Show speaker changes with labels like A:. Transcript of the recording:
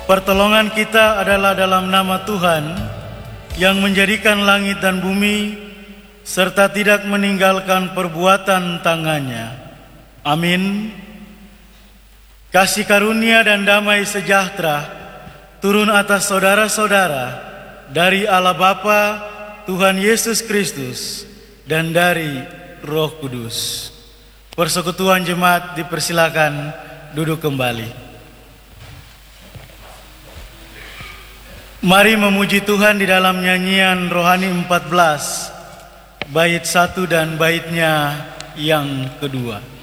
A: Pertolongan kita adalah dalam nama Tuhan yang menjadikan langit dan bumi serta tidak meninggalkan perbuatan tangannya. Amin. Kasih karunia dan damai sejahtera turun atas saudara-saudara dari Allah Bapa, Tuhan Yesus Kristus, dan dari Roh Kudus. Persekutuan jemaat dipersilakan duduk kembali. Mari memuji Tuhan di dalam nyanyian rohani 14, bait 1 dan baitnya yang kedua.